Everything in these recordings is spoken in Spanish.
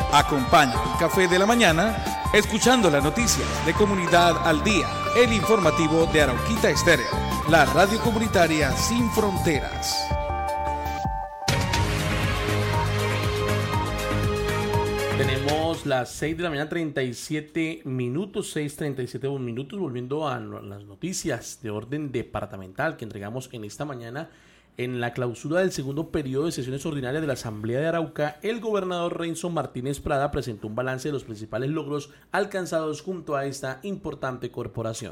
Acompaña el café de la mañana escuchando las noticias de Comunidad al Día, el informativo de Arauquita Estéreo, la radio comunitaria sin fronteras. Tenemos las 6 de la mañana, 37 minutos, 6:37 minutos, volviendo a las noticias de orden departamental que entregamos en esta mañana. En la clausura del segundo periodo de sesiones ordinarias de la Asamblea de Arauca, el gobernador Renzo Martínez Prada presentó un balance de los principales logros alcanzados junto a esta importante corporación.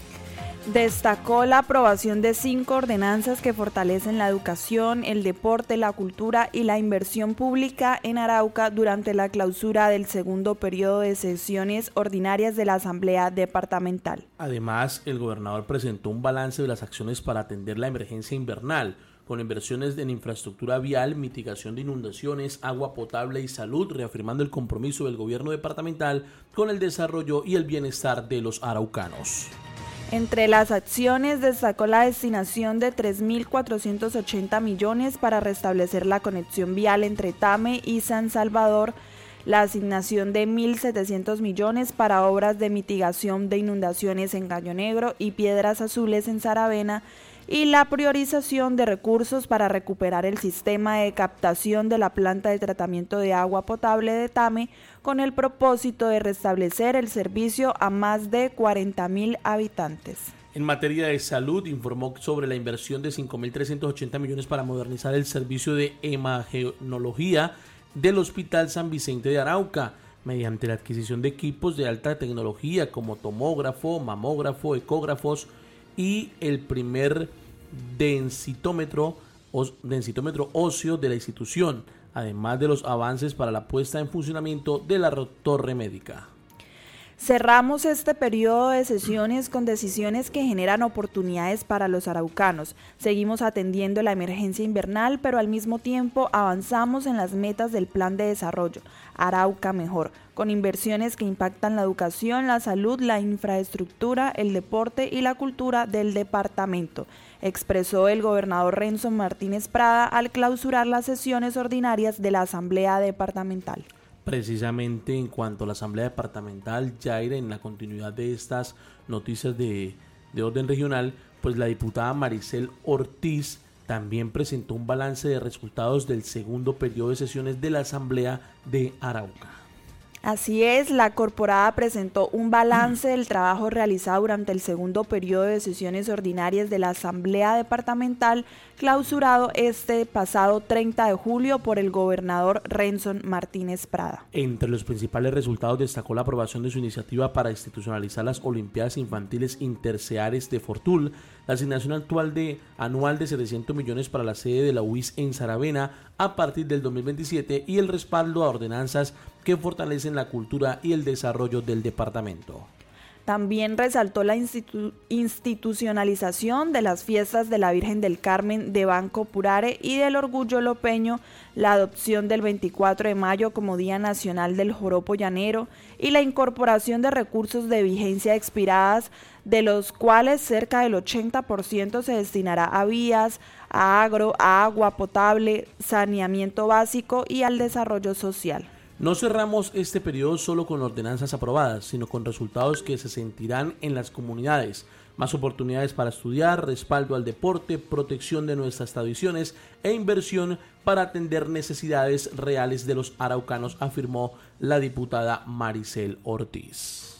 Destacó la aprobación de 5 ordenanzas que fortalecen la educación, el deporte, la cultura y la inversión pública en Arauca durante la clausura del segundo periodo de sesiones ordinarias de la Asamblea Departamental. Además, el gobernador presentó un balance de las acciones para atender la emergencia invernal, con inversiones en infraestructura vial, mitigación de inundaciones, agua potable y salud, reafirmando el compromiso del gobierno departamental con el desarrollo y el bienestar de los araucanos. Entre las acciones destacó la destinación de 3.480 millones para restablecer la conexión vial entre Tame y San Salvador, la asignación de 1.700 millones para obras de mitigación de inundaciones en Gallo Negro y Piedras Azules en Saravena, y la priorización de recursos para recuperar el sistema de captación de la planta de tratamiento de agua potable de Tame con el propósito de restablecer el servicio a más de 40.000 habitantes. En materia de salud, informó sobre la inversión de 5.380 millones para modernizar el servicio de imagenología del Hospital San Vicente de Arauca, mediante la adquisición de equipos de alta tecnología como tomógrafo, mamógrafo, ecógrafos y el primer densitómetro óseo de la institución, además de los avances para la puesta en funcionamiento de la torre médica. Cerramos este periodo de sesiones con decisiones que generan oportunidades para los araucanos. Seguimos atendiendo la emergencia invernal, pero al mismo tiempo avanzamos en las metas del Plan de Desarrollo Arauca Mejor, con inversiones que impactan la educación, la salud, la infraestructura, el deporte y la cultura del departamento, expresó el gobernador Renzo Martínez Prada al clausurar las sesiones ordinarias de la Asamblea Departamental. Precisamente en cuanto a la Asamblea Departamental, Yaira, en la continuidad de estas noticias de orden regional, pues la diputada Maricel Ortiz también presentó un balance de resultados del segundo periodo de sesiones de la Asamblea de Arauca. Así es, la corporada presentó un balance del trabajo realizado durante el segundo periodo de sesiones ordinarias de la Asamblea Departamental, clausurado este pasado 30 de julio por el gobernador Renzo Martínez Prada. Entre los principales resultados destacó la aprobación de su iniciativa para institucionalizar las Olimpiadas Infantiles Interceares de Fortul, la asignación anual de 700 millones para la sede de la UIS en Saravena a partir del 2027 y el respaldo a ordenanzas que fortalecen la cultura y el desarrollo del departamento. También resaltó la institucionalización de las fiestas de la Virgen del Carmen de Banco Purare y del Orgullo Lopeño, la adopción del 24 de mayo como Día Nacional del Joropo Llanero y la incorporación de recursos de vigencia expiradas, de los cuales cerca del 80% se destinará a vías, a agro, a agua potable, saneamiento básico y al desarrollo social. No cerramos este periodo solo con ordenanzas aprobadas, sino con resultados que se sentirán en las comunidades. Más oportunidades para estudiar, respaldo al deporte, protección de nuestras tradiciones e inversión para atender necesidades reales de los araucanos, afirmó la diputada Maricel Ortiz.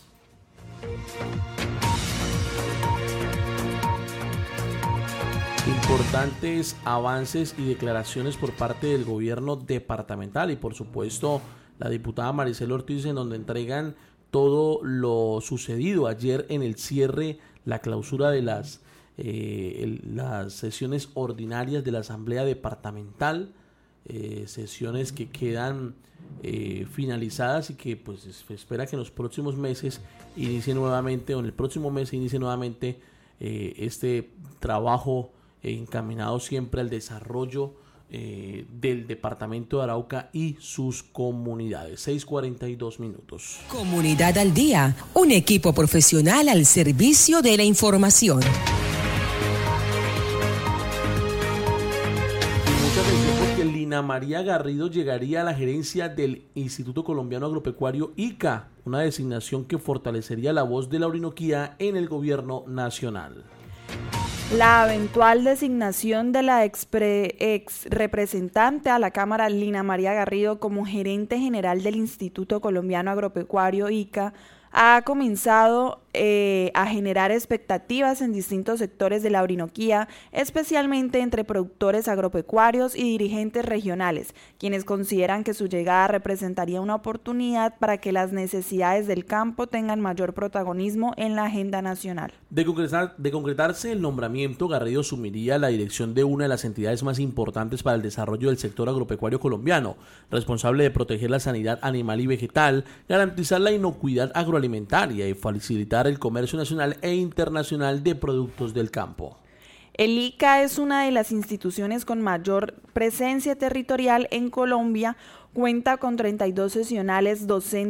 Importantes avances y declaraciones por parte del gobierno departamental y por supuesto la diputada Maricel Ortiz, en donde entregan todo lo sucedido ayer en el cierre, la clausura de las sesiones ordinarias de la Asamblea Departamental, sesiones que quedan finalizadas y que pues se espera que en los próximos meses inicie nuevamente, o en el próximo mes inicie nuevamente este trabajo encaminado siempre al desarrollo del departamento de Arauca y sus comunidades. 6:42 minutos. Comunidad al Día, un equipo profesional al servicio de la información. Y mucha atención porque el Lina María Garrido llegaría a la gerencia del Instituto Colombiano Agropecuario ICA, una designación que fortalecería la voz de la Orinoquía en el gobierno nacional. La eventual designación de la ex representante a la Cámara Lina María Garrido como gerente general del Instituto Colombiano Agropecuario ICA ha comenzado a generar expectativas en distintos sectores de la Orinoquía, especialmente entre productores agropecuarios y dirigentes regionales, quienes consideran que su llegada representaría una oportunidad para que las necesidades del campo tengan mayor protagonismo en la agenda nacional. De concretarse el nombramiento, Garrido asumiría la dirección de una de las entidades más importantes para el desarrollo del sector agropecuario colombiano, responsable de proteger la sanidad animal y vegetal, garantizar la inocuidad agroalimentaria y facilitar el comercio nacional e internacional de productos del campo. El ICA es una de las instituciones con mayor presencia territorial en Colombia, cuenta con 32 seccionales,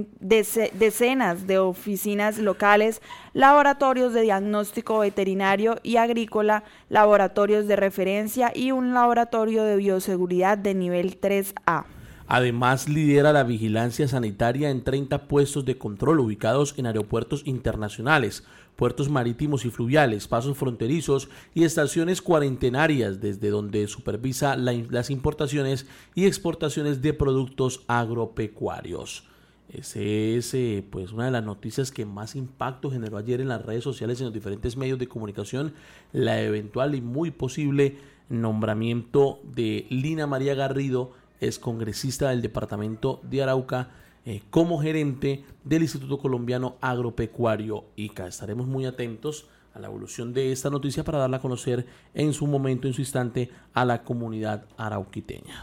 decenas de oficinas locales, laboratorios de diagnóstico veterinario y agrícola, laboratorios de referencia y un laboratorio de bioseguridad de nivel 3A. Además, lidera la vigilancia sanitaria en 30 puestos de control ubicados en aeropuertos internacionales, puertos marítimos y fluviales, pasos fronterizos y estaciones cuarentenarias, desde donde supervisa las importaciones y exportaciones de productos agropecuarios. Esa es una de las noticias que más impacto generó ayer en las redes sociales y en los diferentes medios de comunicación, la eventual y muy posible nombramiento de Lina María Garrido, es congresista del departamento de Arauca, como gerente del Instituto Colombiano Agropecuario ICA. Estaremos muy atentos a la evolución de esta noticia para darla a conocer en su momento, en su instante, a la comunidad arauquiteña.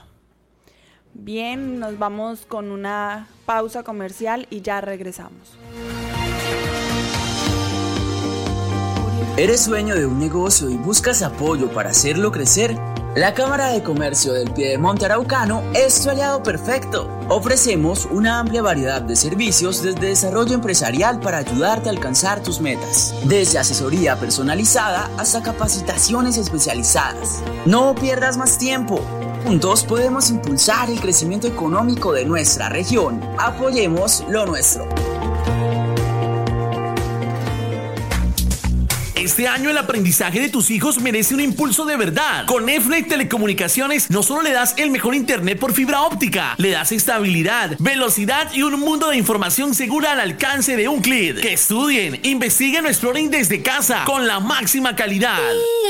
Bien, nos vamos con una pausa comercial y ya regresamos. ¿Eres dueño de un negocio y buscas apoyo para hacerlo crecer? La Cámara de Comercio del Piedemonte Araucano es tu aliado perfecto. Ofrecemos una amplia variedad de servicios desde desarrollo empresarial para ayudarte a alcanzar tus metas, desde asesoría personalizada hasta capacitaciones especializadas. No pierdas más tiempo. Juntos podemos impulsar el crecimiento económico de nuestra región. Apoyemos lo nuestro. Este año el aprendizaje de tus hijos merece un impulso de verdad. Con EFNET Telecomunicaciones no solo le das el mejor internet por fibra óptica, le das estabilidad, velocidad y un mundo de información segura al alcance de un clic. Que estudien, investiguen o exploren desde casa con la máxima calidad.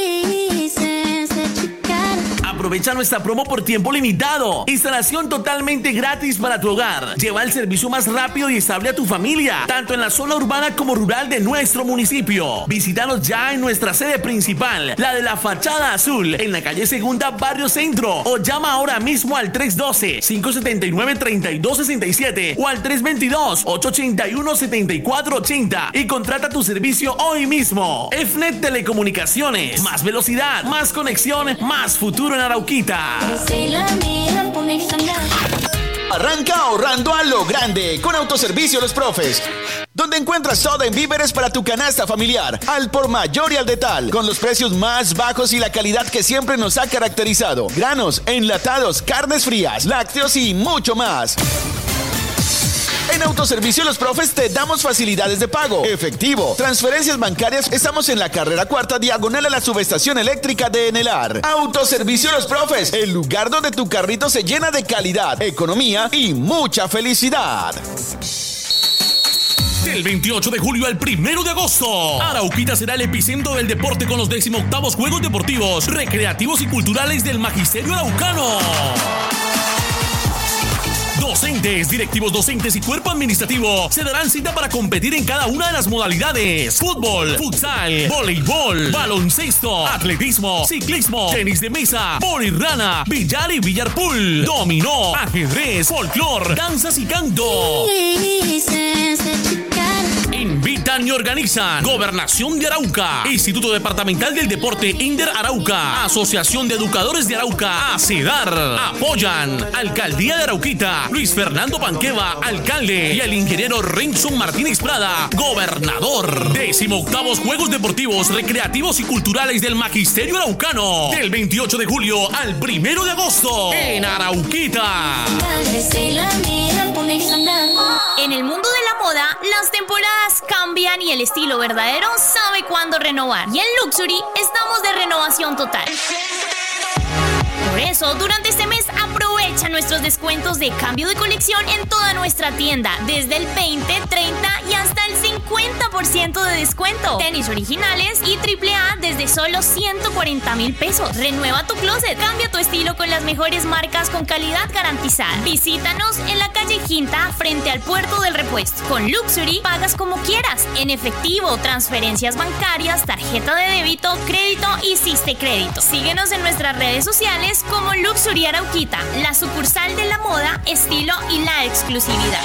Aprovecha nuestra promo por tiempo limitado. Instalación totalmente gratis para tu hogar. Lleva el servicio más rápido y estable a tu familia, tanto en la zona urbana como rural de nuestro municipio. Visítanos ya en nuestra sede principal, la de la Fachada Azul, en la calle Segunda, Barrio Centro, o llama ahora mismo al 312-579-3267 o al 322-881-7480 y contrata tu servicio hoy mismo. EFNET Telecomunicaciones, más velocidad, más conexión, más futuro en Arauquita. Arranca ahorrando a lo grande con Autoservicio Los Profes, donde encuentras todo en víveres para tu canasta familiar, al por mayor y al detal, con los precios más bajos y la calidad que siempre nos ha caracterizado. Granos, enlatados, carnes frías, lácteos y mucho más. En Autoservicio Los Profes te damos facilidades de pago, efectivo, transferencias bancarias. Estamos en la carrera 4ª, diagonal a la subestación eléctrica de Enelar. Autoservicio Los Profes, el lugar donde tu carrito se llena de calidad, economía y mucha felicidad. Del 28 de julio al 1 de agosto, Arauquita será el epicentro del deporte con los 18º Juegos Deportivos, Recreativos y Culturales del Magisterio Araucano. Docentes, directivos docentes y cuerpo administrativo se darán cita para competir en cada una de las modalidades: fútbol, futsal, voleibol, baloncesto, atletismo, ciclismo, tenis de mesa, bolerrana, billar y billar pool, dominó, ajedrez, folclor, danzas y canto. Invita Patrocinan y organizan Gobernación de Arauca, Instituto Departamental del Deporte Inder Arauca, Asociación de Educadores de Arauca, ACEDAR. Apoyan Alcaldía de Arauquita, Luis Fernando Panqueva, alcalde, y el ingeniero Renson Martínez Prada, gobernador. 18º Juegos Deportivos, Recreativos y Culturales del Magisterio Araucano, del 28 de julio al 1 de agosto en Arauquita. En el mundo de la moda, las temporadas cambian y el estilo verdadero sabe cuándo renovar. Y en Luxury estamos de renovación total. Por eso, durante este mes, aprovecha nuestros descuentos de cambio de colección en toda nuestra tienda, desde el 20, 30 y hasta el 50% de descuento. Tenis originales y AAA desde solo 140,000 pesos. Renueva tu closet, cambia tu estilo con las mejores marcas con calidad garantizada. Visítanos en la calle Quinta, frente al Puerto del Repuesto. Con Luxury pagas como quieras, en efectivo, transferencias bancarias, tarjeta de débito, crédito y Siste Crédito. Síguenos en nuestras redes sociales como Luxury Arauquita, la sucursal de la moda, estilo y la exclusividad.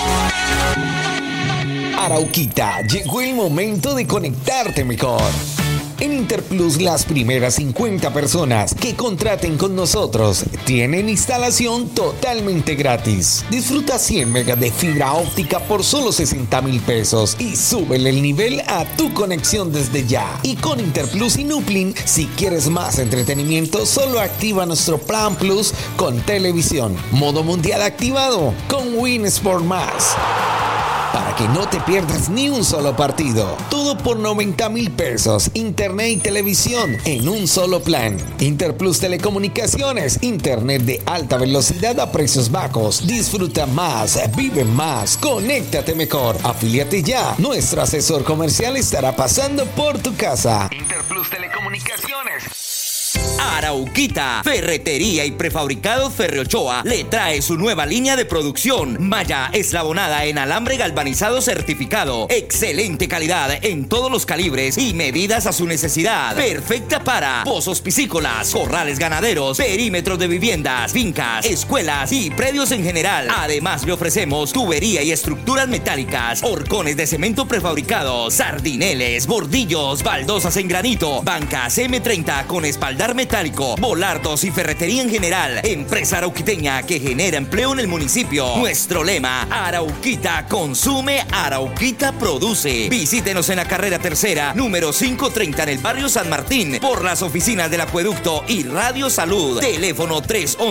Arauquita, llegó el momento de conectarte mejor. En Interplus, las primeras 50 personas que contraten con nosotros tienen instalación totalmente gratis. Disfruta 100 megas de fibra óptica por solo 60,000 pesos y súbele el nivel a tu conexión desde ya. Y con Interplus y Nuplin, si quieres más entretenimiento, solo activa nuestro Plan Plus con televisión. Modo mundial activado con Win Sport Más. Para que no te pierdas ni un solo partido. Todo por 90,000 pesos. Internet y televisión en un solo plan. Interplus Telecomunicaciones. Internet de alta velocidad a precios bajos. Disfruta más, vive más, conéctate mejor. Afíliate ya. Nuestro asesor comercial estará pasando por tu casa. Interplus Telecomunicaciones. Arauquita, Ferretería y Prefabricados Ferriochoa le trae su nueva línea de producción. Malla eslabonada en alambre galvanizado certificado. Excelente calidad en todos los calibres y medidas a su necesidad. Perfecta para pozos piscícolas, corrales ganaderos, perímetros de viviendas, fincas, escuelas y predios en general. Además le ofrecemos tubería y estructuras metálicas, horcones de cemento prefabricados, sardineles, bordillos, baldosas en granito, bancas M30 con espaldar metálico, volardos y ferretería en general. Empresa arauquiteña que genera empleo en el municipio. Nuestro lema: Arauquita consume, Arauquita produce. Visítenos en la carrera tercera, número 530 en el barrio San Martín, por las oficinas del Acueducto y Radio Salud. Teléfono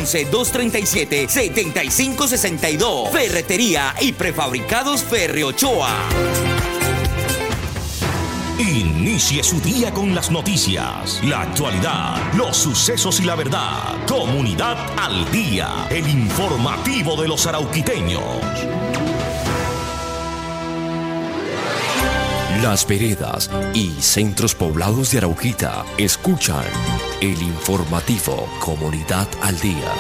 311-237-7562. Ferretería y Prefabricados Ferriochoa. Inicie su día con las noticias, la actualidad, los sucesos y la verdad. Comunidad al Día, el informativo de los arauquiteños. Las veredas y centros poblados de Arauquita escuchan el informativo Comunidad al Día.